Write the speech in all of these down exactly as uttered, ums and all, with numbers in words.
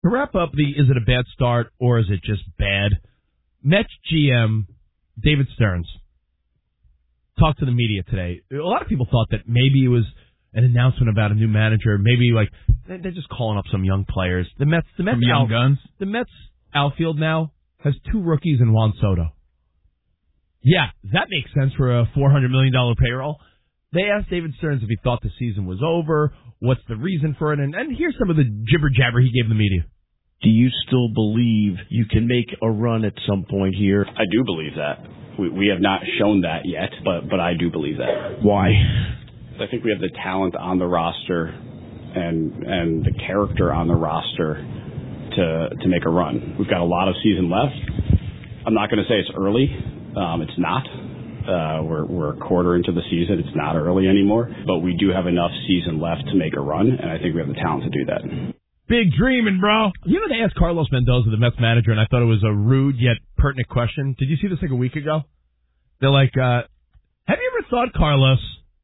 To wrap up the is it a bad start or is it just bad, Mets G M David Stearns talked to the media today. A lot of people thought that maybe it was an announcement about a new manager. Maybe like they're just calling up some young players. The Mets, the Mets, some young out, guns. The Mets outfield now has two rookies and Juan Soto. Yeah, that makes sense for a four hundred million dollars payroll. They asked David Stearns if he thought the season was over, what's the reason for it, and, and here's some of the jibber-jabber he gave the media. Do you still believe you can make a run at some point here? I do believe that. We, we have not shown that yet, but, but I do believe that. Why? I think we have the talent on the roster and and the character on the roster to to make a run. We've got a lot of season left. I'm not going to say it's early. Um, it's not. Uh, we're, we're a quarter into the season. It's not early anymore, but we do have enough season left to make a run, and I think we have the talent to do that. Big dreaming, bro. You know, they asked Carlos Mendoza, the Mets manager, and I thought it was a rude yet pertinent question. Did you see this like a week ago? They're like, uh, have you ever thought, Carlos,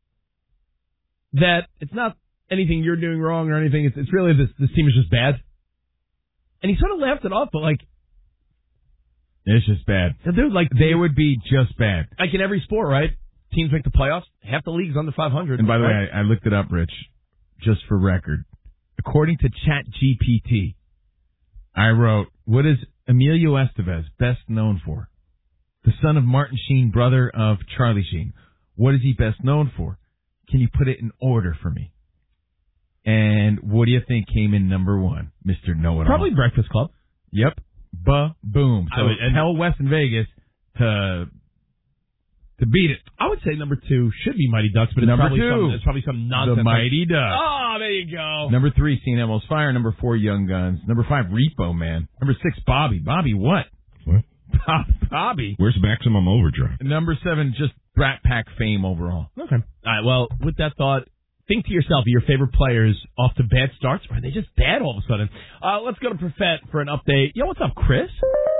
that it's not anything you're doing wrong or anything, it's, it's really this, this team is just bad? And he sort of laughed it off, but like, it's just bad. Dude, like they would be just bad. Like in every sport, right? Teams make the playoffs. Half the league's under five hundred. And by the right? way, I, I looked it up, Rich, just for record. According to ChatGPT, I wrote, what is Emilio Estevez best known for? The son of Martin Sheen, brother of Charlie Sheen. What is he best known for? Can you put it in order for me? And what do you think came in number one, Mister Know-It-All? Probably Breakfast Club. Yep. Ba-boom. So would, and tell West in Vegas to to beat it. I would say number two should be Mighty Ducks, but it's number probably two, some, it's probably some nonsense. The Mighty Ducks. Oh, there you go. Number three, Saint Elmo's Fire. Number four, Young Guns. Number five, Repo Man. Number six, Bobby. Bobby what? What? Bobby. Where's Maximum Overdrive? Number seven, just Brat Pack fame overall. Okay. All right, well, with that thought, think to yourself, are your favorite players off to bad starts, or are they just bad all of a sudden? Uh, let's go to Profet for an update. Yo, what's up, Chris?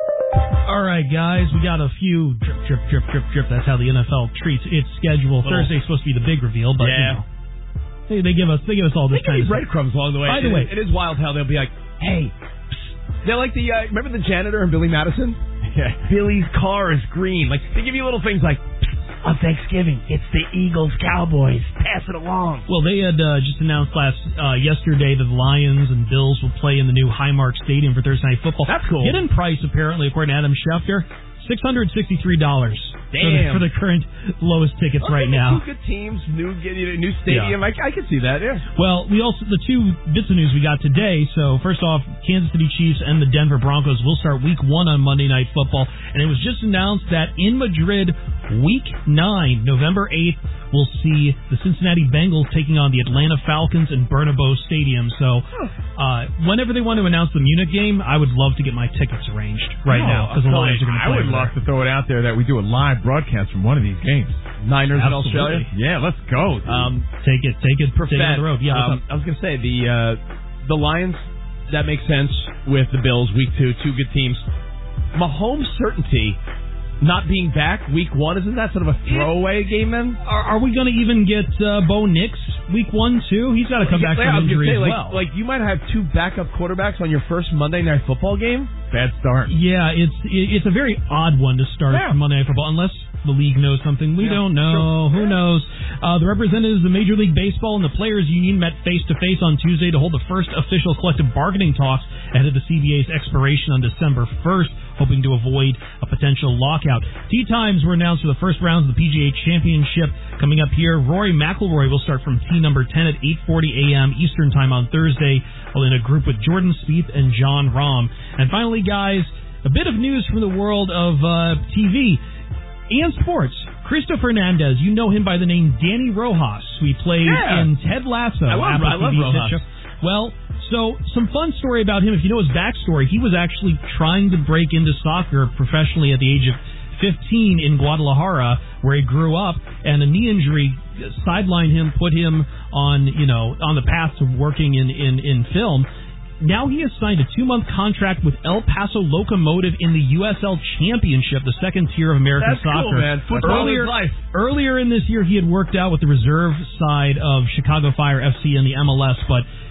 All right, guys, we got a few drip, drip, drip, drip, drip. That's how the N F L treats its schedule. Little. Thursday's supposed to be the big reveal, but yeah. you know, they, they give us they give us all this they kind of breadcrumbs along the way. By the it way, is, it is wild how they'll be like, "Hey," psst. They're like the uh, remember the janitor in Billy Madison? Yeah. Billy's car is green. Like they give you little things like, on Thanksgiving, it's the Eagles Cowboys. Pass it along. Well, they had uh, just announced last uh, yesterday that the Lions and Bills will play in the new Highmark Stadium for Thursday Night Football. That's cool. Hidden price, apparently, according to Adam Schefter, six hundred sixty-three dollars. Damn. For the, for the current lowest tickets okay, right now. Two good teams, new new stadium. Yeah. I, I can see that, yeah. Well, we also the two bits of news we got today. So first off, Kansas City Chiefs and the Denver Broncos will start Week One on Monday Night Football, and it was just announced that in Madrid, Week Nine, November eighth, we'll see the Cincinnati Bengals taking on the Atlanta Falcons in Bernabeu Stadium. So, uh, whenever they want to announce the Munich game, I would love to get my tickets arranged right no, now because the Lions are going to I play. would love there. to throw it out there that we do a live broadcast from one of these games. Niners in Absolutely. Australia. Yeah, let's go. Dude. Um, take it, take it, take it on the road. Yeah, um, I was going to say the uh, the Lions. That makes sense with the Bills. Week two, two good teams. Mahomes' certainty. Not being back week one, isn't that sort of a throwaway game then? Are, are we going to even get uh, Bo Nix week one, too? He's got to come back yeah, from injury say, as like, well. Like, you might have two backup quarterbacks on your first Monday Night Football game? Bad start. Yeah, it's it's a very odd one to start yeah. Monday Night Football, unless the league knows something. We yeah, don't know. sure. Who knows? Uh, the representatives of Major League Baseball and the Players Union met face-to-face on Tuesday to hold the first official collective bargaining talks ahead of the C B A's expiration on December first, hoping to avoid a potential lockout. Tee times were announced for the first rounds of the P G A Championship coming up here. Rory McIlroy will start from tee number ten at eight forty a.m. Eastern Time on Thursday, while in a group with Jordan Spieth and Jon Rahm. And finally, guys, a bit of news from the world of uh, T V and sports. Cristo Fernandez, you know him by the name Danny Rojas, who he played yeah. in Ted Lasso. I love, I love Rojas. Well, so some fun story about him. If you know his backstory, he was actually trying to break into soccer professionally at the age of fifteen in Guadalajara, where he grew up, and a knee injury sidelined him, put him on, you know, on the path to working in, in, in film. Now he has signed a two-month contract with El Paso Locomotive in the U S L Championship, the second tier of American That's soccer. Cool, man. Football earlier, is life. Earlier in this year, he had worked out with the reserve side of Chicago Fire F C in the M L S, but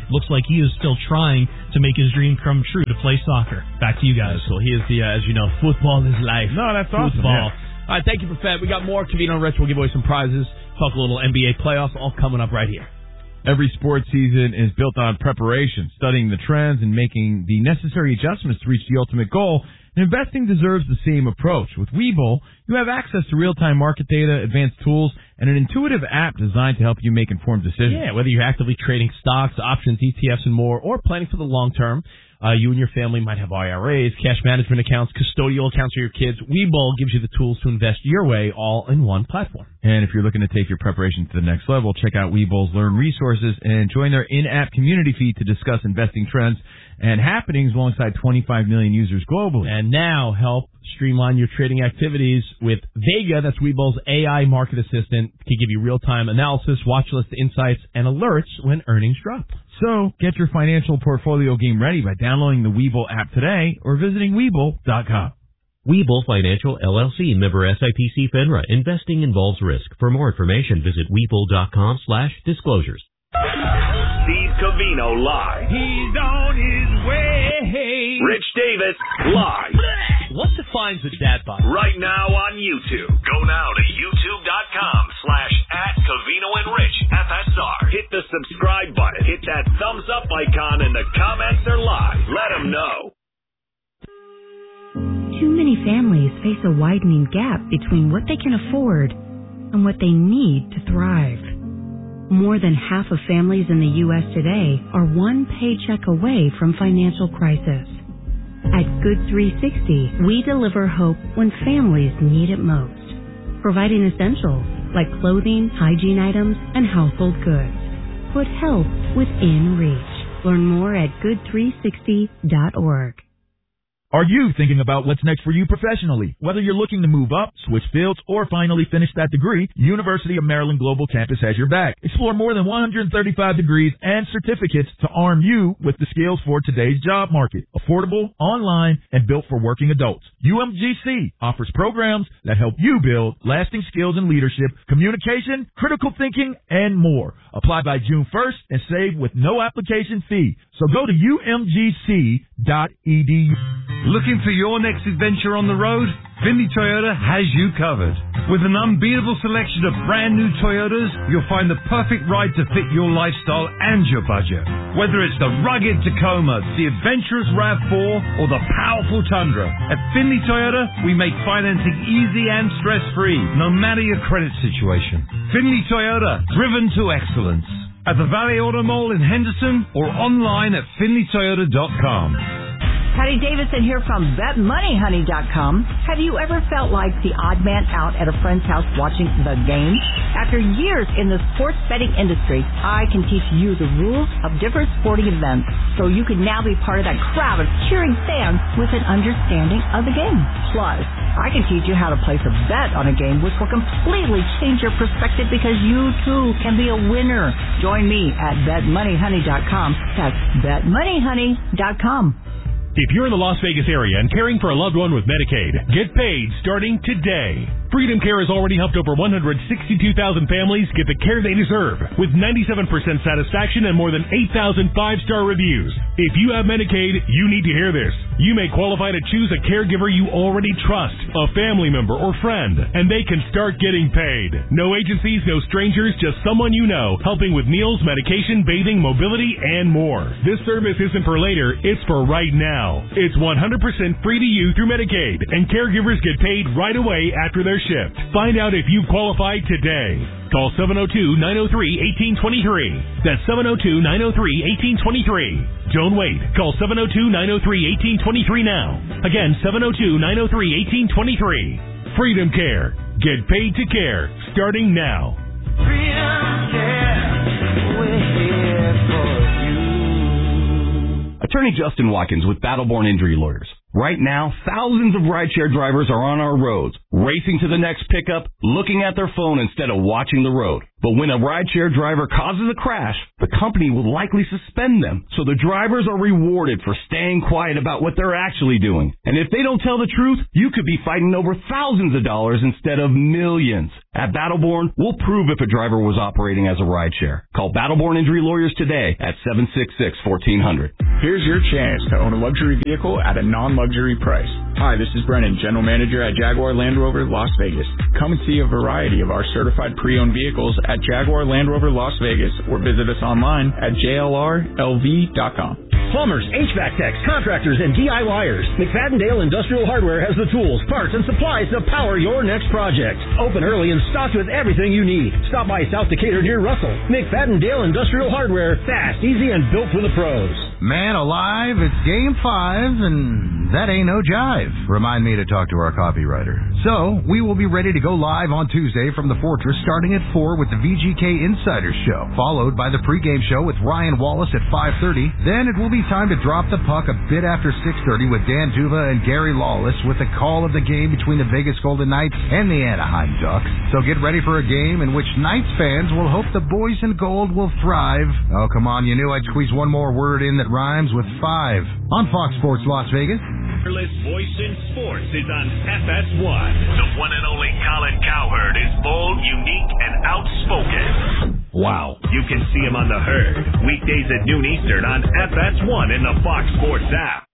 looks like he is still trying to make his dream come true to play soccer. Back to you guys. So he is the, uh, as you know, football is life. No, that's awesome. Football. Yeah. All right, thank you for Fed. We got more Covino and Rich. We'll give away some prizes. Talk a little N B A playoffs, all coming up right here. Every sports season is built on preparation, studying the trends, and making the necessary adjustments to reach the ultimate goal. And investing deserves the same approach. With Webull, you have access to real-time market data, advanced tools, and an intuitive app designed to help you make informed decisions. Yeah, whether you're actively trading stocks, options, E T Fs, and more, or planning for the long term, uh, you and your family might have I R As, cash management accounts, custodial accounts for your kids. Webull gives you the tools to invest your way all in one platform. And if you're looking to take your preparation to the next level, check out Webull's Learn Resources and join their in-app community feed to discuss investing trends and happenings alongside twenty-five million users globally. And now help streamline your trading activities with Vega. That's Webull's A I market assistant. It can give you real-time analysis, watch list insights, and alerts when earnings drop. So get your financial portfolio game ready by downloading the Webull app today or visiting Webull dot com. Webull Financial, L L C, member S I P C FINRA. Investing involves risk. For more information, visit Webull dot com slash disclosures. Steve Covino live. He's on his way. Rich Davis live. What defines a dad bod? Right now on YouTube. Go now to YouTube dot com slash at Covino and Rich F S R. Hit the subscribe button. Hit that thumbs up icon and the comments are live. Let them know. Too many families face a widening gap between what they can afford and what they need to thrive. More than half of families in the U S today are one paycheck away from financial crisis. At Good three sixty, we deliver hope when families need it most, providing essentials like clothing, hygiene items, and household goods. Put help within reach. Learn more at good three sixty dot org. Are you thinking about what's next for you professionally? Whether you're looking to move up, switch fields, or finally finish that degree, University of Maryland Global Campus has your back. Explore more than one hundred thirty-five degrees and certificates to arm you with the skills for today's job market. Affordable, online, and built for working adults. U M G C offers programs that help you build lasting skills in leadership, communication, critical thinking, and more. Apply by June first and save with no application fee. So go to U M G C dot E D U. Looking for your next adventure on the road? Findlay Toyota has you covered. With an unbeatable selection of brand new Toyotas, you'll find the perfect ride to fit your lifestyle and your budget. Whether it's the rugged Tacoma, the adventurous RAV four, or the powerful Tundra, at Findlay Toyota, we make financing easy and stress-free, no matter your credit situation. Findlay Toyota, driven to excellence. At the Valley Auto Mall in Henderson or online at Findlay Toyota dot com. Patty Davidson here from Bet Money Honey dot com. Have you ever felt like the odd man out at a friend's house watching the game? After years in the sports betting industry, I can teach you the rules of different sporting events so you can now be part of that crowd of cheering fans with an understanding of the game. Plus, I can teach you how to place a bet on a game which will completely change your perspective because you too can be a winner. Join me at Bet Money Honey dot com. That's Bet Money Honey dot com. If you're in the Las Vegas area and caring for a loved one with Medicaid, get paid starting today. Freedom Care has already helped over one hundred sixty-two thousand families get the care they deserve with ninety-seven percent satisfaction and more than eight thousand five-star reviews. If you have Medicaid, you need to hear this. You may qualify to choose a caregiver you already trust, a family member or friend, and they can start getting paid. No agencies, no strangers, just someone you know, helping with meals, medication, bathing, mobility, and more. This service isn't for later, it's for right now. It's one hundred percent free to you through Medicaid, and caregivers get paid right away after their shift. Find out if you qualify today. Call seven oh two, nine oh three, one eight two three. That's seven oh two, nine oh three, one eight two three. Don't wait. Call seven oh two, nine oh three, one eight two three now. Again, seven oh two, nine oh three, one eight two three. Freedom Care. Get paid to care. Starting now. Freedom Care. We're here for you. Attorney Justin Watkins with Battleborn Injury Lawyers. Right now, thousands of rideshare drivers are on our roads, racing to the next pickup, looking at their phone instead of watching the road. But when a rideshare driver causes a crash, the company will likely suspend them. So the drivers are rewarded for staying quiet about what they're actually doing. And if they don't tell the truth, you could be fighting over thousands of dollars instead of millions. At Battleborn, we'll prove if a driver was operating as a rideshare. Call Battleborn Injury Lawyers today at seven six six, one four zero zero. Here's your chance to own a luxury vehicle at a non-luxury price. Hi, this is Brennan, General Manager at Jaguar Land Rover Las Vegas. Come and see a variety of our certified pre-owned vehicles at Jaguar Land Rover Las Vegas or visit us online at J L R L V dot com. Plumbers, H V A C techs, contractors, and DIYers. McFadden-Dale Industrial Hardware has the tools, parts, and supplies to power your next project. Open early and stocked with everything you need. Stop by South Decatur near Russell. McFadden-Dale Industrial Hardware, fast, easy, and built for the pros. Man alive, it's game five, and that ain't no jive. Remind me to talk to our copywriter. So, we will be ready to go live on Tuesday from the Fortress starting at four with the V G K Insiders Show, followed by the pregame show with Ryan Wallace at five thirty. Then it will be time to drop the puck a bit after six thirty with Dan Duva and Gary Lawless with the call of the game between the Vegas Golden Knights and the Anaheim Ducks. So get ready for a game in which Knights fans will hope the boys in gold will thrive. Oh, come on, you knew I'd squeeze one more word in that rhymes with five. On Fox Sports Las Vegas. Fearless voice in sports is on F S one. The one and only Colin Cowherd is bold, unique, and outspoken. Wow. You can see him on the Herd, weekdays at noon Eastern on F S one in the Fox Sports app.